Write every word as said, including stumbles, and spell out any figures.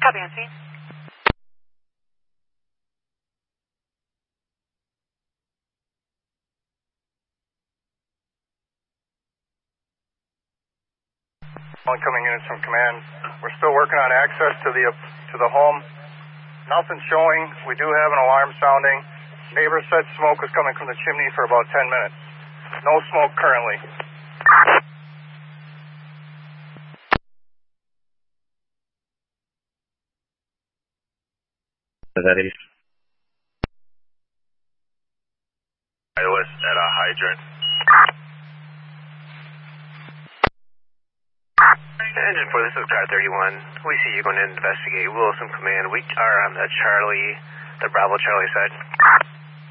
Copy on scene. Incoming units from command. We're still working on access to the to the home. Nothing's showing. We do have an alarm sounding. Neighbor said smoke was coming from the chimney for about ten minutes. No smoke currently. That is. I was at a hydrant. Engine four, this is Car thirty-one. We see you going to investigate Wilson Command. We are on the Charlie, the Bravo Charlie side.